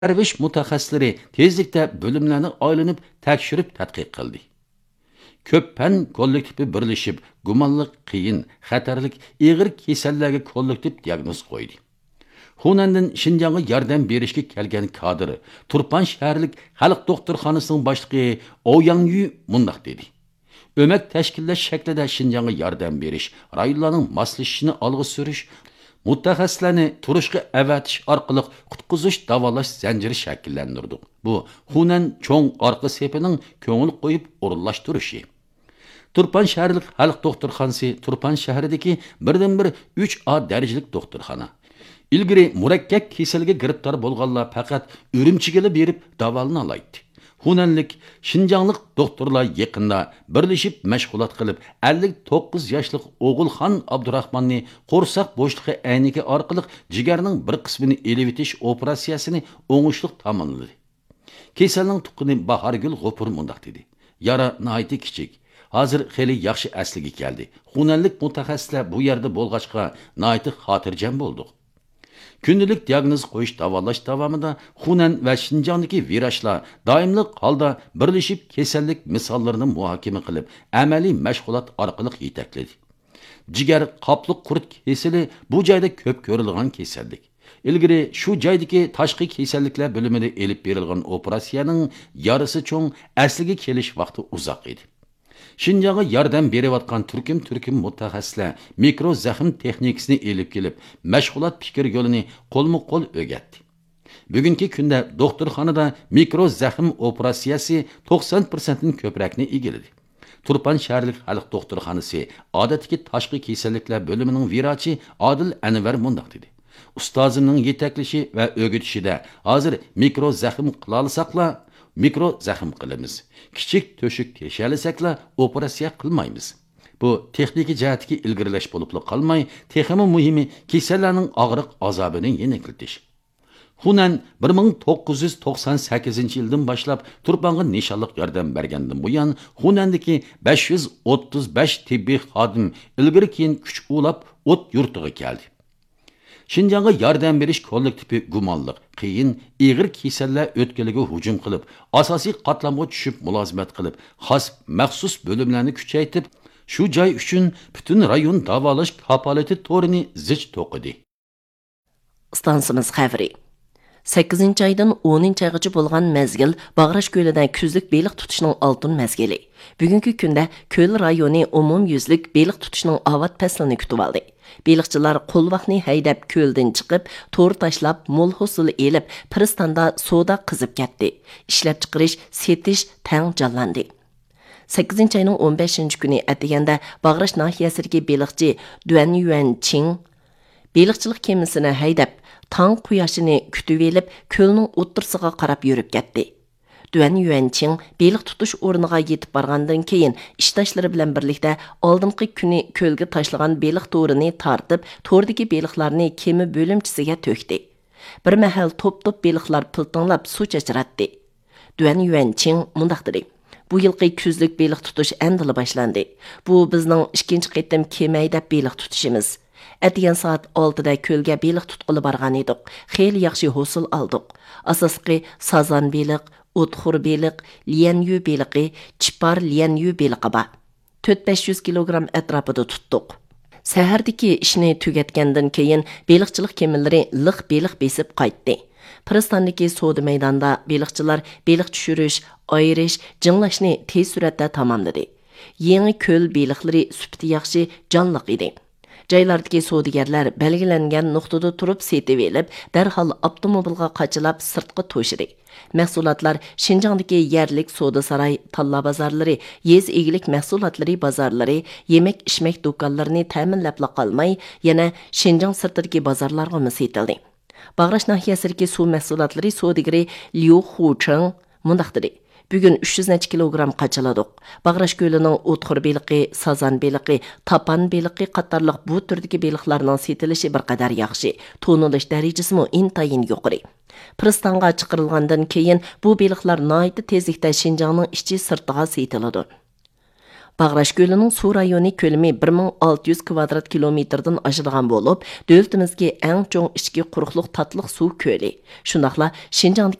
Tarvish mutaxassislari tezlikda bölümlerini aylanıp tekshirib tadqiq qildi. Ko'p fan kollektivi birlashib, gumonliq, qiyin, xatarlik, ig'ir kasallarga kollektiv diagnoz qo'ydi. Xunandan Şinjan'a yordam berishga kelgan kadr Turpan shaharlik xalq doktorxonasining boshlig'i Ouyangyu mundaq dedi. Ömek tashkillash shaklida Şinjan'a yordam berish, rayonlarning moslashishini olg'a surish, mutaxassislarni turishga avatish orqali qutqizish davolash zanjiri shakllantirdik. Bu Xunan cho'ng orqa sepining ko'ngil qo'yib o'rinlashtirishi. Turpan shaharlik xalq doktorxonasi Turpan shahridagi birdan-bir 3A darajalik doktorxona. İlgiri murakkab kasalga giribtor bo'lganlar faqat Urumchiga berib davolana oladi. Xunanlik Şinjanlik doktorlar yaqinda birlashib mashg'ulot qilib 59 yoshlik O'g'ilxon Abdurahmonni qo'rsoq bo'shlig'i ayniki orqali jigarning bir qismini elib etish operatsiyasini o'ngishli tamomladi. Kasalning tuqqini Bahargul G'ofur mundaq dedi. Yara nihoyat kichik. Hozir xeli yaxshi asliga keldi. Xunanlik mutaxassislar bu yerda bo'lg'achqa nihoyat xotirjam bo'ldik. Günlük diagnoz qo'yish davolash davomida Xunan va Şinjandagi virajlar doimli holda birlashib kasallik misollarini muhokama qilib, amaliy mashg'ulot orqali yetakladi. Jigar qopli qurt kasali bu joyda ko'p ko'rilgan kasallik. Ilgari shu joydagi tashqi kasalliklar bo'limida elib berilgan operatsiyaning yarısı cho'ng asliga kelish vaqti uzoq edi. Şinjan'a yordam berayotgan turkum mutaxassislar mikro zaxm texnikasini elib kelib, mashg'ulot fikr yo'lini qo'lma-qo'l o'rgatdi. Bugungi kunda doktorxonada mikro zaxm operatsiyasi 90% ni ko'prakni egildi. Turpan shaharlik xalq doktorxonasi odatdagi tashqi kasalliklar bo'limining virachi Adil Anvar mundaq dedi. Ustozimning yetaklashi va o'rgatishida hozir mikro zaxm qila olsaqlar mikro zaxm qilamiz. Kichik to'shik teshalasakla operatsiya qilmaymiz. Bu texnik jihatga ilgirlash bo'lib qolmay, texmi muhimi kasallarning og'riq azobini yengiltish. Xunan 1998-yildan boshlab Turpanga nishonliq yordam bergandan buyon Xunandagi 535 tibbiy xodim ilgari keyin kuch ulab o't yurtiga keldi. Şinjan'a yordam berish kollektivi gumonliq, qiyin, ig'ir kasallar o'tkaliga hujum qilib, asosiy qatlamga tushib mulozimat qilib, xos maxsus bo'limlarni kuchaytirib, shu joy uchun butun rayon davolash kapolati to'rini zich to'qidi. Stansimiz xavri 8-aydan 10-aygacha bo'lgan mezgil Bag'rash ko'lida kuzlik beliq tutishning oltin mezgili. Bugungi kunda ko'l rayoni umumyuzlik beliq tutishning avat faslini kutib oldi. Beliqchilar qo'lvaqni haydab ko'ldan chiqib, to'r tashlab, mo'l hosil elib, Piristanda soda qizib ketdi. Ishlab chiqarish, setish tang jonlandi. 8-ayning 15-kuni atiganda Bag'rash nahiyasidagi beliqchi Duan Yuanqing beliqchilik kemisini haydab, tang quyoshini kutib elib, ko'lning o'ttirsiga qarab yurib ketdi. Duan Yuanqing beliq tutish o'rniga yetib borgandan keyin ishtashlari bilan birlikda oldingi kuni ko'lga tashlagan beliq to'rini tortib, to'rdagi beliqlarni kemi bo'limchisiga to'kdi. Bir mahal top-top beliqlar piltinglab suv chachiratdi. Duan Yuanqing mundaq dedi: "Bu yilgi kuzlik beliq tutish endi boshlandi. Bu bizning ikkinchi qitim kemaydab beliq tutishimiz. Atigan soat 6da ko'lga beliq tutqili borgan edik. Xeyli yaxshi hosil oldik. Asosqi sazan beliq, o'txur beliq, lianyu beliqi, chipar lianyu beliqi bor. 400-500 kilogram atrofida tutdik. Sahardagi ishni tugatgandan keyin beliqchilik kemilari liq beliq besib qaytdi. Piristondagi savdo maydonida beliqchilar beliq tushirish, ayirish, jinglashni tez suratda tamomladi. Yangi ko'l beliqlari sufati yaxshi, jonliq edi. Joylardagi savdogarlar belgilangan nuqtada turib setib elib, darhol avtomobilga qachilab sirtqa to'shidi. Mahsulotlar Şinjandagi yerlik savdo saroy, talla bozorlari, yez egilik mahsulotlari bozorlari, yemek-ichmek do'konlarini ta'minlab qolmay, yana Şinjang sirtidagi bozorlarga setildi. Bag'rash nahiyasidagi suv mahsulotlari savdogari Liu Hucheng mundaq dedi: Bugün 300 kilogram qaçaladık. Bag'rash ko'lining o'txur beliqi, sazan beliqi, tapan beliqi qatorliq bu turdagi beliqlarning setilishi bir qadar yaxshi. To'nilish darajasimi intayin yuqori. Piristanga chiqarilgandan keyin bu beliqlar nihoyat tezlikda Şinjangning ichki sirtiga setiladi. Bağraş Gölü'nün su rayoni kölemi 1600 kvadrat kilometrdan aşıdığan bolup, dövlətimizki ən çoğ içki quruqluq tatlıq su kölü. Şundaqla Şinjan'daki